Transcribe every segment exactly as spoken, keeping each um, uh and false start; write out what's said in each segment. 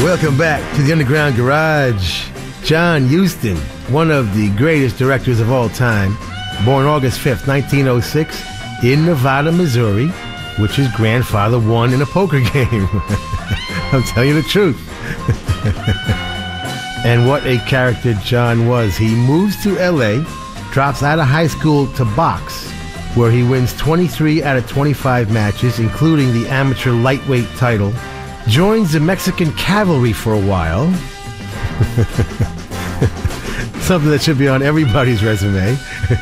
Welcome back to the Underground Garage. John Huston, one of the greatest directors of all time, born August fifth, nineteen oh six, in Nevada, Missouri, which his grandfather won in a poker game. I'm telling you the truth. And what a character John was. He moves to L A, drops out of high school to box, where he wins twenty-three out of twenty-five matches, including the amateur lightweight title, joins the Mexican cavalry for a while, something that should be on everybody's resume,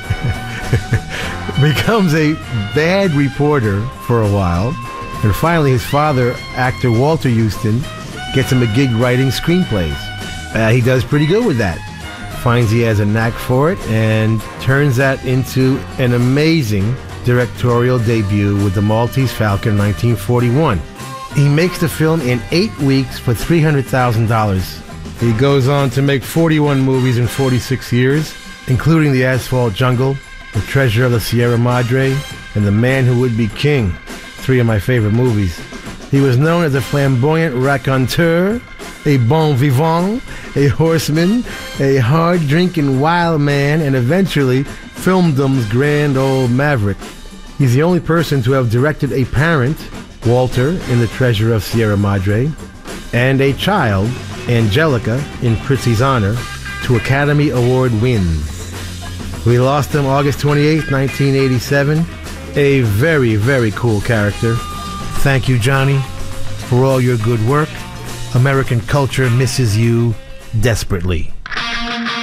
becomes a bad reporter for a while, and finally his father, actor Walter Huston, gets him a gig writing screenplays. Uh, he does pretty good with that. Finds he has a knack for it and turns that into an amazing directorial debut with The Maltese Falcon in nineteen forty-one. He makes the film in eight weeks for three hundred thousand dollars. He goes on to make forty-one movies in forty-six years, including The Asphalt Jungle, The Treasure of the Sierra Madre, and The Man Who Would Be King, three of my favorite movies. He was known as a flamboyant raconteur, a bon vivant, a horseman, a hard-drinking wild man, and eventually filmdom's grand old maverick. He's the only person to have directed a parent, Walter, in The Treasure of Sierra Madre, and a child, Angelica, in Prizzi's Honor, to Academy Award wins. We lost him August twenty-eighth, nineteen eighty-seven. A very, very cool character. Thank you, Johnny, for all your good work. American culture misses you desperately.